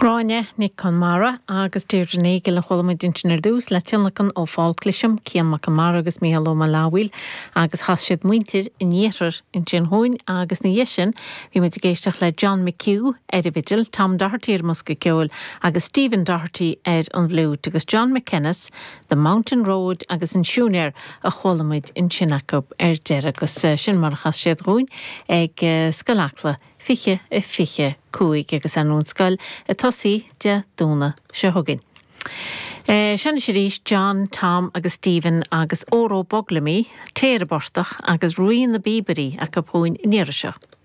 Gráine Nick Conmara agus Deirdre go le cholamid dintinar dús le tilnachan ó fáilclisim cían mac Conmara agus míhalló láhil agus chas siad muintir in dhéarar in sin hóin agus na dhéisin bhí muid géisteach le John McHugh Vigil, Tom Doherty Musca Ceol agus Stephen Doherty an Bhlúd agus John McKennis the Mountain Road agus in Siúnéir a cholamid in Sinacab deir agus sin mar chas siad hóin ag scalachla fiche cúig agus anún scail a tosaí de dúna se thugainn. Seanna sé rís John, Tom agus Stephen agus Óró Boglamí, téire borstach agus Ruin na Bíberí a capóin níire seo.